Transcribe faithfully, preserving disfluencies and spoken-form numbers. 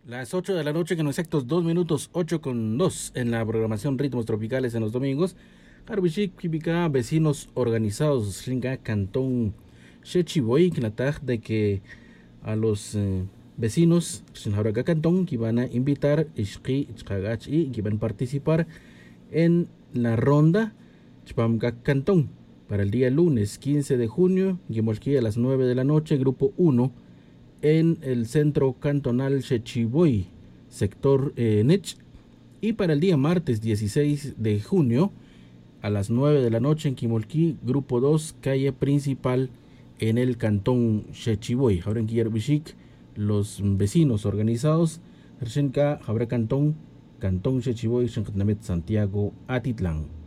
Las ocho de la noche con exactos dos minutos, ocho con dos en la programación Ritmos Tropicales en los domingos. Harbichik, Kibika, vecinos organizados, Slinga, Cantón, Shechiboy, Knataj, de que a los eh, vecinos, Shinharaka Cantón, que van a invitar, Ishki, Chagach y que van a participar en la ronda Chpamga Cantón para el día lunes quince de junio, Gimolki a las nueve de la noche, grupo uno en el centro cantonal Chechiboy, sector eh, Nech, y para el día martes dieciséis de junio a las nueve de la noche en Quimolquí, grupo dos, calle principal en el cantón Chechiboy. Ahora en Quillerbichik, los vecinos organizados, Hershenka, Jabra Cantón, Cantón Chechiboy, Santiago, Atitlán.